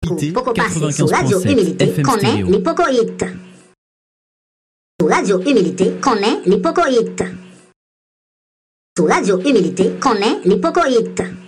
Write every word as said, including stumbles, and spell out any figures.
Humilité, Poco passi su quatre-vingt-quinze Radio virgule sept Humilité F M con stéréo. l'Ipoco Hit. Su Radio Humilité con l'Ipoco Hit. Su Radio Humilité con l'Ipoco Hit.